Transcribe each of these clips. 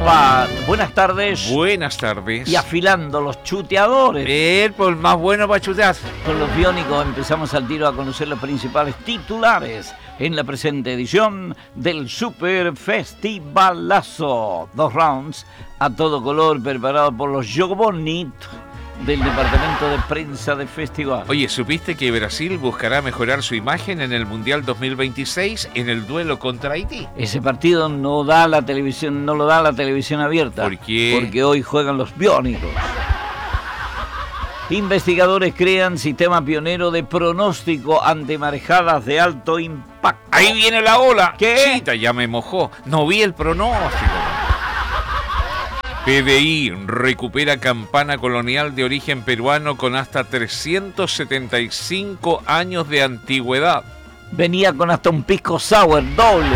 Opa, buenas tardes. Buenas tardes. Y afilando los chuteadores. Pues más bueno para chutear. Con los biónicos empezamos al tiro a conocer los principales titulares en la presente edición del Super Festivalazo. 2 rounds a todo color preparados por los Jogobonit del departamento de prensa de festival. Oye, ¿supiste que Brasil buscará mejorar su imagen en el Mundial 2026 en el duelo contra Haití? Ese partido no lo da la televisión abierta. ¿Por qué? Porque hoy juegan los biónicos. Investigadores crean sistema pionero de pronóstico ante marejadas de alto impacto. ¡Ahí viene la ola! ¿Qué? Chita, ya me mojó. No vi el pronóstico. PDI recupera campana colonial de origen peruano con hasta 375 años de antigüedad. Venía con hasta un pisco sour doble.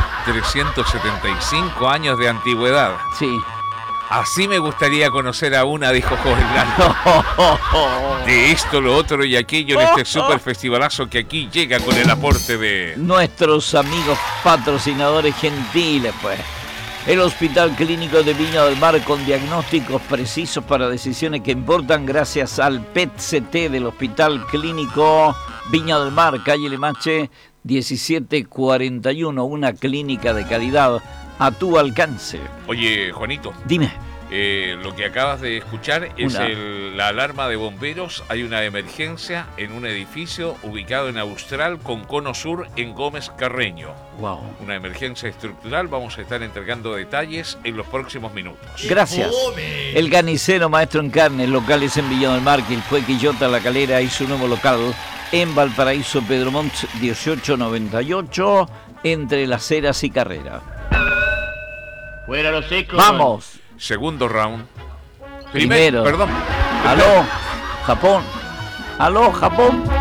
375 años de antigüedad. Sí. Así me gustaría conocer a una, dijo Joven Blanco. De esto, lo otro y aquello en este super festivalazo que aquí llega con el aporte de nuestros amigos patrocinadores gentiles, pues. El Hospital Clínico de Viña del Mar con diagnósticos precisos para decisiones que importan gracias al PET-CT del Hospital Clínico Viña del Mar, calle Limache 1741, una clínica de calidad a tu alcance. Oye, Juanito. Dime. Lo que acabas de escuchar es la alarma de bomberos. Hay una emergencia en un edificio ubicado en Austral con Cono Sur en Gómez Carreño. Wow. Una emergencia estructural. Vamos a estar entregando detalles en los próximos minutos. Gracias. El Canicero Maestro en Carnes, locales en Villa del Mar, Quilpué, Quillota, La Calera y su nuevo local en Valparaíso, Pedro Montt 1898, entre Las Heras y Carrera. Fuera los secos. ¡Vamos! Segundo round. Primero. Perdón. ¡Aló, Japón! ¡Aló, Japón!